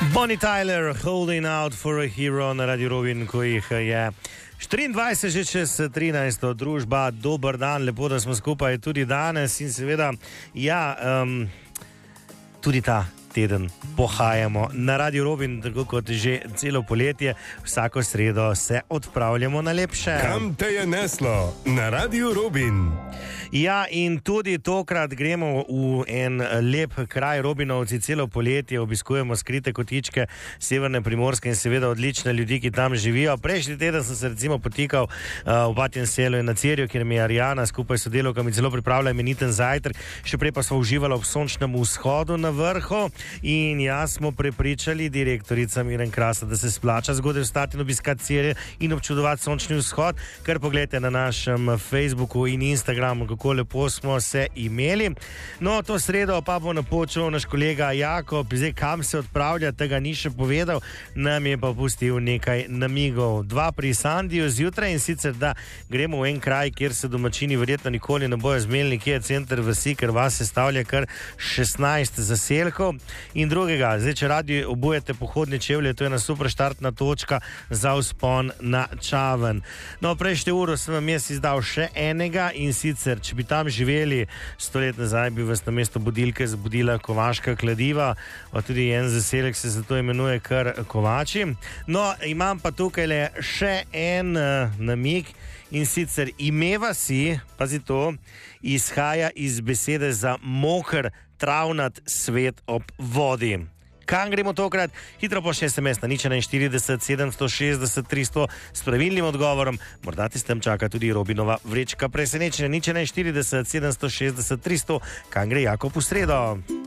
Bonnie Tyler, Holding Out for a Hero na Radio Robin, ko jih je 24 že čez 13. družba. Dober dan, lepo, da smo skupaj tudi danes in seveda, tudi ta teden pohajamo na Radio Robin, tako kot že celo poletje, vsako sredo se odpravljamo na lepše. Kam te je neslo? Na Radio Robin. Ja, in tudi tokrat gremo v en lep kraj Robinovci, celo poletje obiskujemo skrite kotičke severne Primorske in seveda odlične ljudi, ki tam živijo. Prejšnji teden sem se recimo potikal v Batjem Selu in na Cerju, kjer mi je Arjana skupaj s sodelavkami celo pripravila imeniten zajtrk, še prej pa smo uživali ob sončnem vzhodu na vrhu in jaz smo prepričali direktorica Miren Krasa, da se splača zgodaj vstati in obiskati Cerje in občudovati sončni vzhod, kar pogledajte na našem Facebooku in Instagramu, kako lepo smo se imeli. No, to sredo pa bo napočil naš kolega Jakob, zdaj kam se odpravlja, tega ni še povedal, nam je pa pustil nekaj namigov. 2 pri Sandiju zjutraj in sicer, da gremo v en kraj, kjer se domačini verjetno nikoli ne bojo zmenili, kje je center vasi, ker vas sestavlja kar 16 zaselkov. In drugega, zdaj, če radi obujete pohodne čevlje, to je ena super štartna točka za vzpon na Čaven. No, prejšnje uro sem vam jaz izdal še enega in sicer, če bi tam živeli 100 let nazaj, bi vas na mesto budilke zbudila kovaška kladiva, tudi en zaselek se zato imenuje kar Kovači. No, imam pa tukaj le še en namig in sicer ime vasi, pazi to, izhaja iz besede za moker, travnat svet ob vodi. Kam gremo tokrat? Hitro pošlji SMS na 041 760 300 s pravilnim odgovorom. Morda ti s tem čaka tudi Robinova vrečka presenečenja. 041 760 300. Kam gre Jakob v sredo?